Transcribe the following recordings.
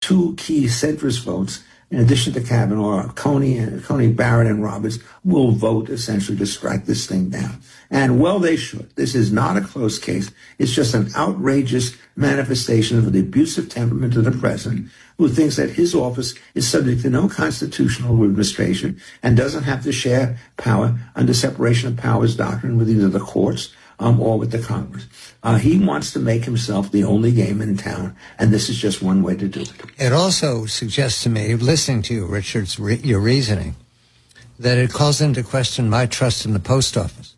two key centrist votes, in addition to Kavanaugh, Coney Barrett, and Roberts, will vote essentially to strike this thing down. And well, they should. This is not a close case. It's just an outrageous manifestation of the abusive temperament of the president, who thinks that his office is subject to no constitutional administration and doesn't have to share power under separation of powers doctrine with either the courts or with the Congress. He wants to make himself the only game in town, and this is just one way to do it. It also suggests to me, listening to you, Richard, your reasoning, that it calls into question my trust in the post office.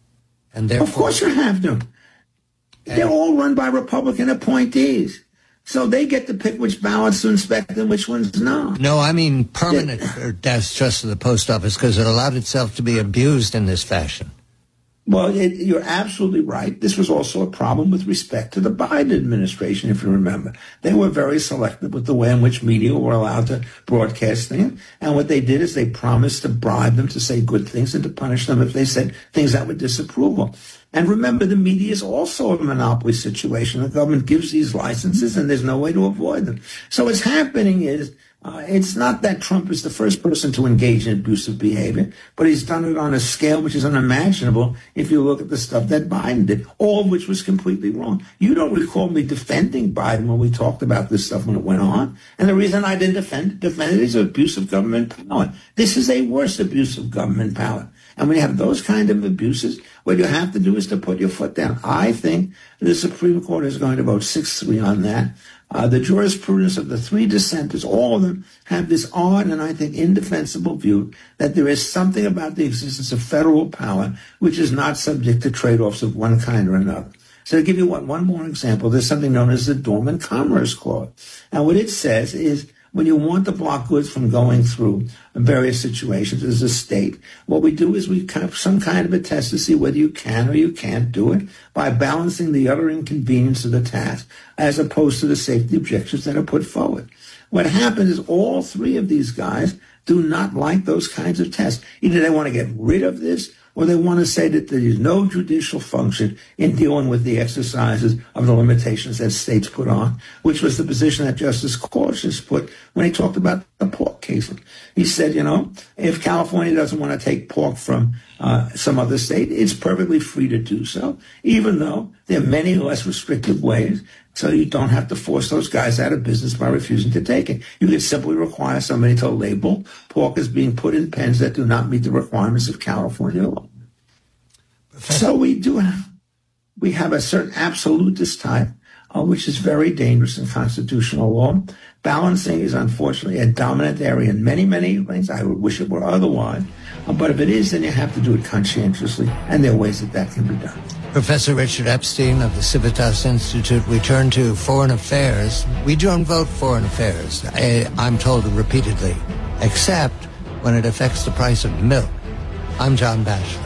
And therefore, of course you have to. They're all run by Republican appointees. So they get to pick which ballots to inspect and which ones not. No, I mean permanent distrust of the post office, because it allowed itself to be abused in this fashion. Well, you're absolutely right. This was also a problem with respect to the Biden administration, if you remember. They were very selective with the way in which media were allowed to broadcast things. And what they did is they promised to bribe them to say good things and to punish them if they said things that were disapproval. And remember, the media is also a monopoly situation. The government gives these licenses, and there's no way to avoid them. So what's happening is it's not that Trump is the first person to engage in abusive behavior, but he's done it on a scale which is unimaginable if you look at the stuff that Biden did, all of which was completely wrong. You don't recall me defending Biden when we talked about this stuff when it went on. And the reason I didn't defend it is abuse of government power. This is a worse abuse of government power. And when you have those kind of abuses, what you have to do is to put your foot down. I think the Supreme Court is going to vote 6-3 on that. The jurisprudence of the three dissenters, all of them, have this odd and I think indefensible view that there is something about the existence of federal power which is not subject to trade-offs of one kind or another. So to give you one more example, there's something known as the Dormant Commerce Clause. And what it says is when you want to block goods from going through various situations as a state, what we do is we have some kind of a test to see whether you can or you can't do it by balancing the utter inconvenience of the task as opposed to the safety objections that are put forward. What happens is all three of these guys do not like those kinds of tests. Either they want to get rid of this, or they want to say that there is no judicial function in dealing with the exercises of the limitations that states put on, which was the position that Justice Gorsuch put when he talked about the pork case. He said, if California doesn't want to take pork from some other state, it's perfectly free to do so, even though there are many less restrictive ways. So you don't have to force those guys out of business by refusing to take it. You can simply require somebody to label pork as being put in pens that do not meet the requirements of California law. So we have a certain absolutist type, which is very dangerous in constitutional law. Balancing is unfortunately a dominant area in many, many things. I would wish it were otherwise. But if it is, then you have to do it conscientiously, and there are ways that can be done. Professor Richard Epstein of the Civitas Institute. We turn to foreign affairs. We don't vote foreign affairs, I'm told repeatedly, except when it affects the price of milk. I'm John Batchelor.